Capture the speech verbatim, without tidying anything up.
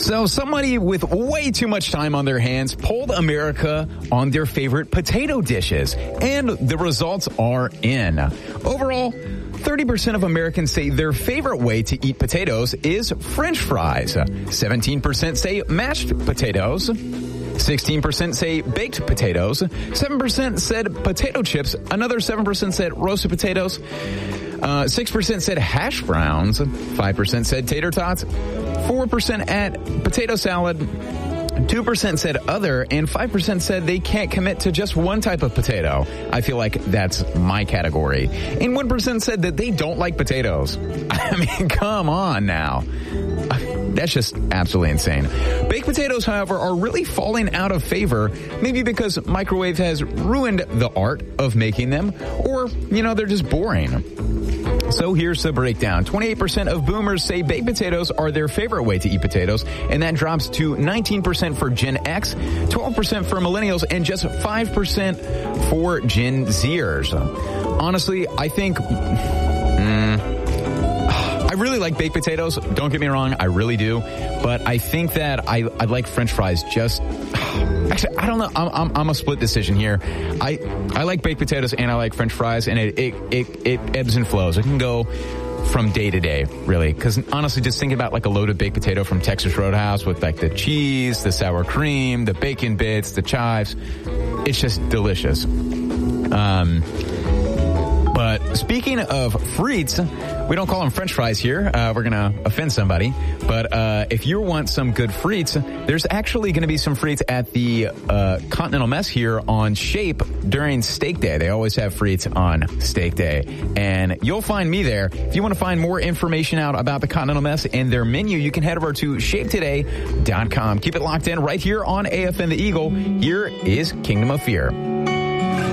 So somebody with way too much time on their hands polled America on their favorite potato dishes, and the results are in. Overall, thirty percent of Americans say their favorite way to eat potatoes is French fries. seventeen percent say mashed potatoes. sixteen percent say baked potatoes. seven percent said potato chips. Another seven percent said roasted potatoes. Uh, six percent said hash browns. five percent said tater tots. four percent at potato salad. two percent said other, and five percent said they can't commit to just one type of potato. I feel like that's my category. And one percent said that they don't like potatoes. I mean, come on now. That's just absolutely insane. Baked potatoes, however, are really falling out of favor, maybe because microwave has ruined the art of making them, or, you know, they're just boring. So here's the breakdown. twenty-eight percent of boomers say baked potatoes are their favorite way to eat potatoes, and that drops to nineteen percent for Gen X, twelve percent for millennials, and just five percent for Gen Zers. Honestly, I think... Mm, I really like baked potatoes. Don't get me wrong, I really do. But I think that I, I like French fries just... Actually, I don't know. I'm, I'm, I'm a split decision here. I I like baked potatoes and I like French fries, and it, it, it, it ebbs and flows. It can go from day to day, really. Because honestly, just think about like a loaded baked potato from Texas Roadhouse with like the cheese, the sour cream, the bacon bits, the chives. It's just delicious. Um... But speaking of frites, we don't call them French fries here. Uh, we're going to offend somebody. But uh, if you want some good frites, there's actually going to be some frites at the uh, Continental Mess here on Shape during Steak Day. They always have frites on Steak Day. And you'll find me there. If you want to find more information out about the Continental Mess and their menu, you can head over to shape today dot com. Keep it locked in right here on A F N The Eagle. Here is Kingdom of Fear.